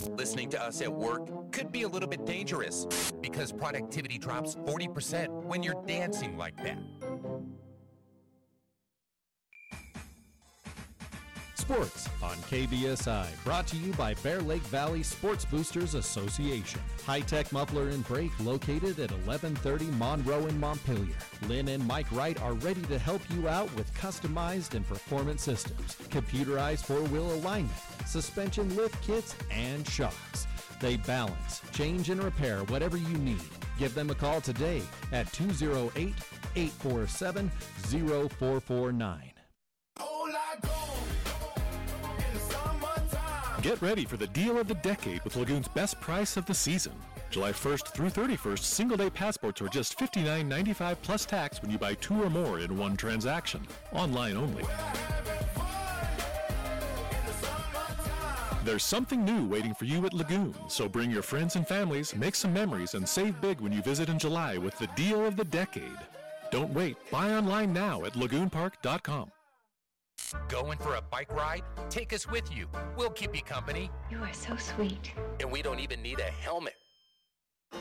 Listening to us at work could be a little bit dangerous because productivity drops 40% when you're dancing like that. Sports on KBSI, brought to you by Bear Lake Valley Sports Boosters Association. High-tech muffler and brake located at 1130 Monroe in Montpelier. Lynn and Mike Wright are ready to help you out with customized and performance systems, computerized four-wheel alignment, suspension lift kits, and shocks. They balance, change, and repair whatever you need. Give them a call today at 208-847-0449. Get ready for the deal of the decade with Lagoon's best price of the season. July 1st through 31st, single-day passports are just $59.95 plus tax when you buy 2 or more in one transaction. Online only. There's something new waiting for you at Lagoon, so bring your friends and families, make some memories, and save big when you visit in July with the deal of the decade. Don't wait. Buy online now at lagoonpark.com. Going for a bike ride? Take us with you. We'll keep you company. You are so sweet. And we don't even need a helmet.